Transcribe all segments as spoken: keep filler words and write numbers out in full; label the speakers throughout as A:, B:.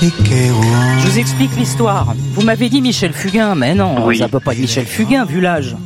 A: Je vous explique l'histoire. Vous m'avez dit Michel Fugain, mais non, oui. Ça peut pas être Michel Fugain vu l'âge.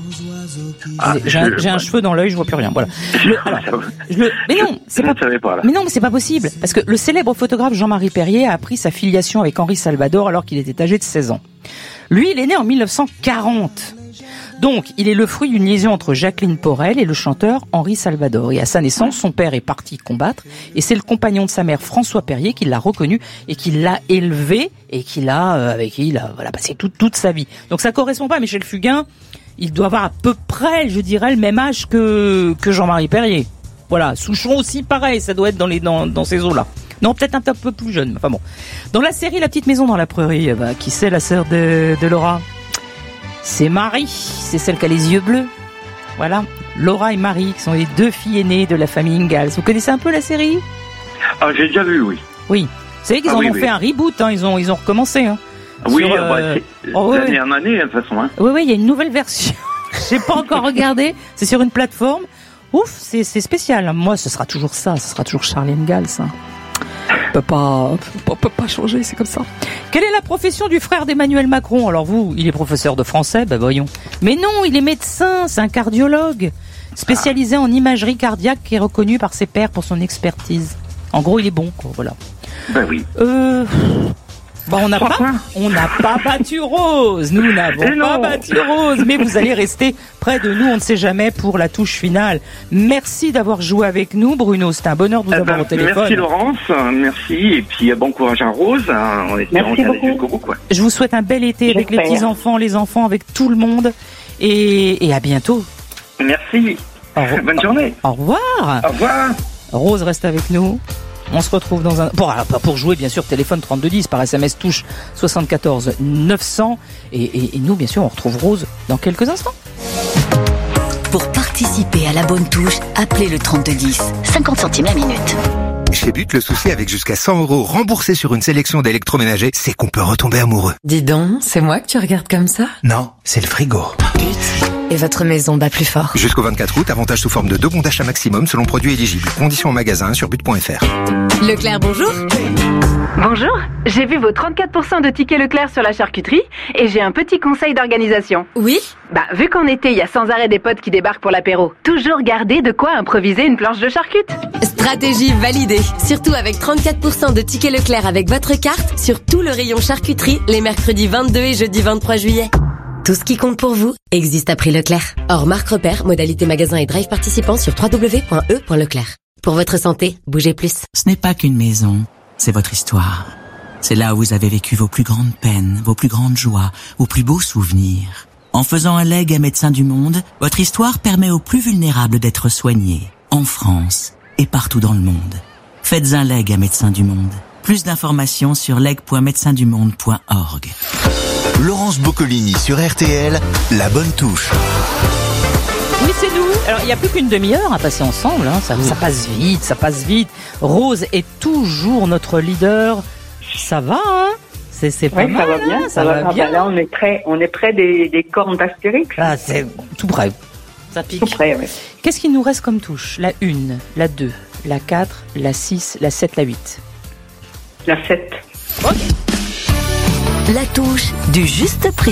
A: Ah, j'ai, un, j'ai un cheveu dans l'œil, je vois plus rien. Voilà. Le, alors, je le, mais non, c'est pas, pas mais non, mais c'est pas possible parce que le célèbre photographe Jean-Marie Perrier a appris sa filiation avec Henri Salvador alors qu'il était âgé de seize ans. Lui, il est né en mille neuf cent quarante. Donc, il est le fruit d'une liaison entre Jacqueline Porel et le chanteur Henri Salvador. Et à sa naissance, son père est parti combattre et c'est le compagnon de sa mère, François Perrier, qui l'a reconnu et qui l'a élevé et qui l'a, euh, avec qui il a, voilà, passé toute, toute sa vie. Donc, ça correspond pas à Michel Fugain. Il doit avoir à peu près, je dirais, le même âge que, que Jean-Marie Perrier. Voilà. Souchon aussi, pareil, ça doit être dans les, dans, dans ces eaux-là. Non, peut-être un peu plus jeune, enfin bon. Dans la série La petite maison dans la prairie, bah, qui c'est la sœur de, de Laura? C'est Marie, c'est celle qui a les yeux bleus. Voilà, Laura et Marie, qui sont les deux filles aînées de la famille Ingalls. Vous connaissez un peu la série?
B: Ah, j'ai déjà vu, oui.
A: Oui. Vous savez qu'ils ah, en oui, ont oui. fait un reboot, hein, ils ont, ils ont recommencé, hein.
B: Oui,
A: sur,
B: bah,
A: euh...
B: c'est
A: oh,
B: la
A: ouais.
B: dernière année, de toute façon. Hein.
A: Oui, oui, il y a une nouvelle version. J'ai pas encore regardé. C'est sur une plateforme. Ouf, c'est, c'est spécial. Moi, ce sera toujours ça. Ce sera toujours Charlie Ingalls. Hein. On peut pas, on peut pas changer, c'est comme ça. Quelle est la profession du frère d'Emmanuel Macron? Alors vous, il est professeur de français, ben voyons. Mais non, il est médecin, c'est un cardiologue, spécialisé ah. en imagerie cardiaque qui est reconnu par ses pairs pour son expertise. En gros, il est bon, quoi, voilà.
B: Ben oui.
A: Euh... Bon, on n'a pas, on n'a pas battu Rose. Nous n'avons pas battu Rose, mais vous allez rester près de nous. On ne sait jamais pour la touche finale. Merci d'avoir joué avec nous, Bruno. C'est un bonheur de vous eh avoir ben, au téléphone.
B: Merci Laurence, merci et puis bon courage à Rose. On espère aller jusqu'au bout, quoi.
A: Je vous souhaite un bel été avec J'espère. les petits enfants, les enfants, avec tout le monde, et, et à bientôt.
B: Merci.
A: Au re...
B: Bonne journée.
A: Au revoir.
B: Au revoir.
A: Rose reste avec nous. On se retrouve dans un... Pour, pour jouer, bien sûr, téléphone trente-deux dix, par S M S touche soixante-quatorze neuf cents. Et, et, et nous, bien sûr, on retrouve Rose dans quelques instants.
C: Pour participer à la bonne touche, appelez le trente-deux dix. cinquante centimes la minute.
D: Chez But, le souci avec jusqu'à cent euros remboursés sur une sélection d'électroménagers, c'est qu'on peut retomber amoureux.
E: Dis donc, c'est moi que tu regardes comme ça?
D: Non, c'est le frigo.
E: But. Et votre maison bat plus fort.
D: Jusqu'au vingt-quatre août, avantage sous forme de deux bons d'achat maximum selon produit éligible. Conditions en magasin sur but point f r.
F: Leclerc, bonjour. Bonjour, j'ai vu vos trente-quatre pour cent de tickets Leclerc sur la charcuterie et j'ai un petit conseil d'organisation.
E: Oui?
F: Bah, vu qu'en été, il y a sans arrêt des potes qui débarquent pour l'apéro, toujours garder de quoi improviser une planche de charcute.
E: Stratégie validée. Surtout avec trente-quatre pour cent de tickets Leclerc avec votre carte sur tout le rayon charcuterie les mercredis vingt-deux et jeudi vingt-trois juillet. Tout ce qui compte pour vous existe à prix Leclerc. Hors marque repère, modalité magasin et drive participants sur w w w point e point leclerc. Pour votre santé, bougez plus.
G: Ce n'est pas qu'une maison, c'est votre histoire. C'est là où vous avez vécu vos plus grandes peines, vos plus grandes joies, vos plus beaux souvenirs. En faisant un legs à Médecins du Monde, votre histoire permet aux plus vulnérables d'être soignés, en France et partout dans le monde. Faites un leg à Médecins du Monde. Plus d'informations sur leg point médecins du monde point org.
H: Laurence Boccolini sur R T L, la bonne touche.
A: Oui, c'est nous. Alors, il n'y a plus qu'une demi-heure à passer ensemble. Hein. Ça, ça passe vite, ça passe vite. Rose est toujours notre leader. Ça va, hein? C'est, c'est pas
I: oui,
A: mal,
I: ça va bien.
A: Hein, ça,
I: ça va, va bien. Là, on est près, on est près des, des cornes d'Astérix.
A: Ah, c'est tout près. Ça pique.
I: Tout près, oui.
A: Qu'est-ce qu'il nous reste comme touche? La une, la deux, la quatre, la six, la sept, la huit.
I: La sept.
A: Ok.
C: La touche du juste prix.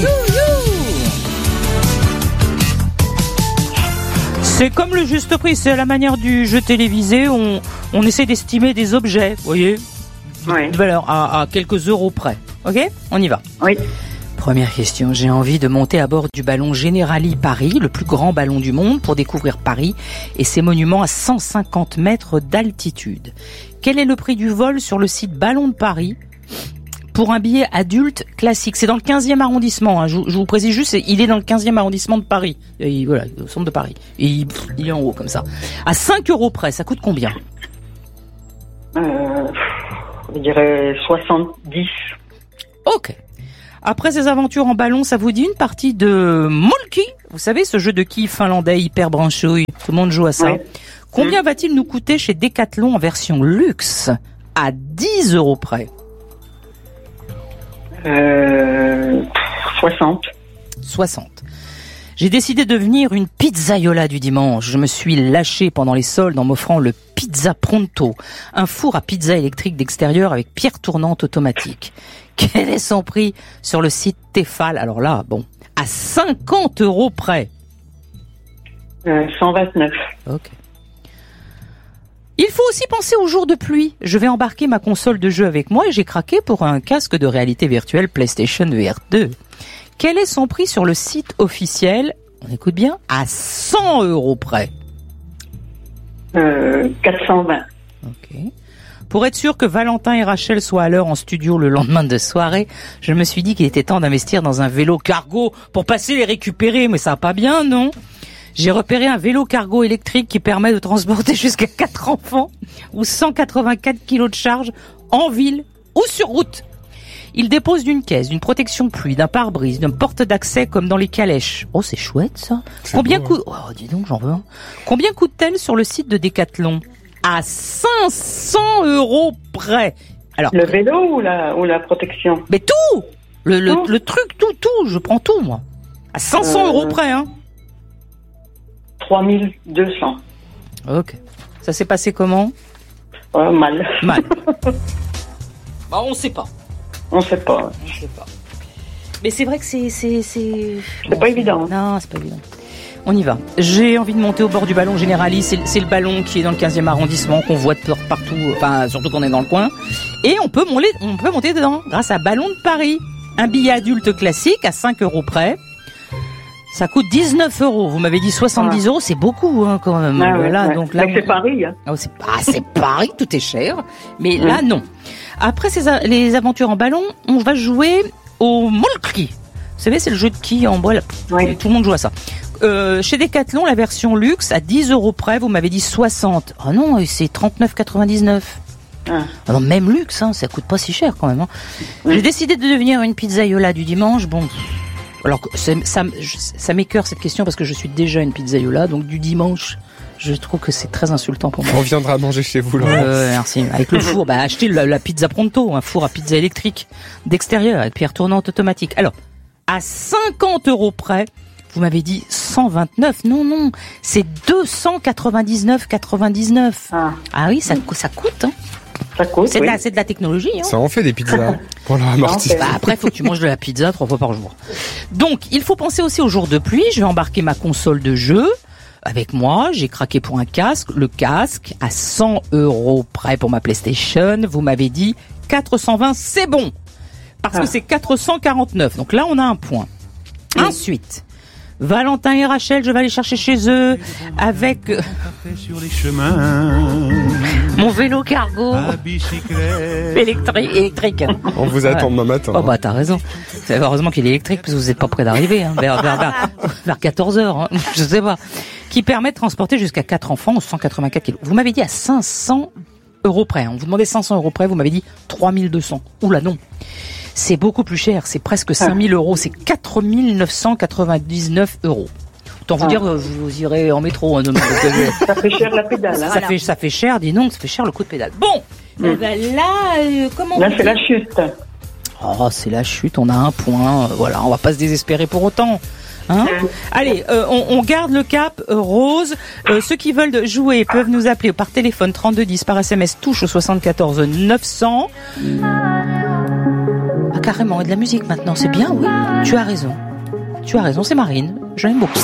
A: C'est comme le juste prix, c'est à la manière du jeu télévisé, on, on essaie d'estimer des objets, vous voyez,
I: oui.
A: de valeur à, à quelques euros près. Ok, on y va.
I: Oui.
A: Première question, j'ai envie de monter à bord du ballon Generali Paris, le plus grand ballon du monde, pour découvrir Paris et ses monuments à cent cinquante mètres d'altitude. Quel est le prix du vol sur le site Ballon de Paris pour un billet adulte classique? C'est dans le quinzième arrondissement, hein. je, je vous précise juste, il est dans le quinzième arrondissement de Paris. Et voilà, au centre de Paris. Et il, il est en haut, comme ça. À cinq euros près, ça coûte combien?
I: euh, Je dirais soixante-dix.
A: Ok. Après ces aventures en ballon, ça vous dit une partie de Molki? Vous savez, ce jeu de quilles finlandais hyper branchouille. Tout le monde joue à ça. Oui. Combien mmh. va-t-il nous coûter chez Decathlon en version luxe? À dix euros près.
I: Euh, soixante.
A: soixante. J'ai décidé de devenir une pizzaiola du dimanche. Je me suis lâché pendant les soldes en m'offrant le Pizza Pronto, un four à pizza électrique d'extérieur avec pierre tournante automatique. Quel est son prix sur le site Tefal? Alors là, bon, à cinquante euros près.
I: Euh, cent vingt-neuf.
A: Ok. Il faut aussi penser aux jours de pluie. Je vais embarquer ma console de jeu avec moi et j'ai craqué pour un casque de réalité virtuelle PlayStation V R deux. Quel est son prix sur le site officiel? On écoute bien, à cent euros près.
I: Euh, quatre cent vingt.
A: Ok. Pour être sûr que Valentin et Rachel soient à l'heure en studio le lendemain de soirée, je me suis dit qu'il était temps d'investir dans un vélo cargo pour passer les récupérer. Mais ça va pas bien, non? J'ai repéré un vélo cargo électrique qui permet de transporter jusqu'à quatre enfants ou cent quatre-vingt-quatre kilos de charge en ville ou sur route. Il dépose d'une caisse, d'une protection pluie, d'un pare-brise, d'une porte d'accès comme dans les calèches. Oh, c'est chouette, ça. C'est Combien coûte... Oh, dis donc, j'en veux un. Combien coûte-t-elle sur le site de Decathlon? À cinq cents euros près. Alors,
I: le vélo ou la, ou la protection?
A: Mais tout! Le, le, le truc, tout, tout. Je prends tout, moi. À cinq cents euh... euros près, hein.
I: trois mille deux cents.
A: Ok. Ça s'est passé comment?
I: euh, Mal.
A: Mal. Bah, on sait pas.
I: On sait pas.
A: On sait pas. Mais c'est vrai que c'est... C'est, c'est...
I: c'est bon, pas c'est... évident.
A: Non, c'est pas évident. On y va. J'ai envie de monter au bord du ballon Generali. C'est, c'est le ballon qui est dans le quinzième arrondissement, qu'on voit de partout, enfin, surtout qu'on est dans le coin. Et on peut monter, on peut monter dedans grâce à Ballon de Paris. Un billet adulte classique à cinq euros près. Ça coûte dix-neuf euros. Vous m'avez dit soixante-dix ah. euros, c'est beaucoup, hein, quand même.
I: Ah, ouais,
A: là,
I: ouais.
A: donc là,
I: c'est on... Paris, hein.
A: Oh, c'est... Ah, c'est Paris, tout est cher. Mais là, non. Après ces a... les aventures en ballon, on va jouer au Molki. Vous savez, c'est le jeu de quilles en bois. Oui. Tout le monde joue à ça. Euh, chez Decathlon, la version luxe, à dix euros près, vous m'avez dit soixante. Oh non, c'est trente-neuf quatre-vingt-dix-neuf. Ah. Alors, même luxe, hein, ça coûte pas si cher quand même. Hein. Oui. J'ai décidé de devenir une pizzaiola du dimanche. Bon... Alors, ça, ça, ça m'écœure cette question parce que je suis déjà une pizzaiola, donc du dimanche, je trouve que c'est très insultant pour moi.
J: On viendra manger chez vous, Laurence.
A: Euh, merci. Avec le four, bah, achetez la, la pizza pronto, un four à pizza électrique d'extérieur avec pierre tournante automatique. Alors, à cinquante euros près, vous m'avez dit cent vingt-neuf. Non, non, c'est deux cent quatre-vingt-dix-neuf quatre-vingt-dix-neuf. Ah, ah oui, ça, ça coûte, hein.
I: Ça coûte,
A: c'est,
I: oui.
A: de la, c'est de la technologie. Hein.
J: Ça en fait des pizzas pour leur amortir.
A: Bah après, il faut que tu manges de la pizza trois fois par jour. Donc, il faut penser aussi aux jours de pluie. Je vais embarquer ma console de jeu avec moi. J'ai craqué pour un casque. Le casque à cent euros près pour ma PlayStation. Vous m'avez dit quatre cent vingt, c'est bon. Parce ah. que c'est quatre cent quarante-neuf. Donc là, on a un point. Oui. Ensuite... Valentin et Rachel, je vais aller chercher chez eux avec euh, mon vélo cargo électrique. électrique.
J: On vous attend demain matin.
A: Oh bah t'as raison. Heureusement qu'il est électrique parce que vous n'êtes pas près d'arriver. Hein, vers, vers, vers, vers quatorze heures, hein, je sais pas. Qui permet de transporter jusqu'à quatre enfants ou cent quatre-vingt-quatre kilos. Vous m'avez dit à cinq cents euros près. On vous demandait cinq cents euros près, vous m'avez dit trois mille deux cents. Oula non. C'est beaucoup plus cher, c'est presque cinq mille euros, c'est quatre mille neuf cent quatre-vingt-dix-neuf euros. Autant vous ah. dire, vous irez en métro. Hein,
I: ça fait cher la pédale. Hein.
A: Ça,
I: voilà.
A: fait, ça fait cher, dis donc, ça fait cher le coup de pédale. Bon, mm. eh ben là, euh, comment
I: Là, c'est la chute.
A: Oh, c'est la chute, on a un point, euh, voilà, on va pas se désespérer pour autant. Hein mmh. Allez, euh, on, on garde le cap, euh, Rose. Euh, ceux qui veulent jouer peuvent nous appeler par téléphone trente-deux dix, par S M S touche au soixante-quatorze neuf cents. Ah, carrément, et de la musique maintenant, c'est bien, oui. Tu as raison. Tu as raison, c'est Marine. Je l'aime beaucoup.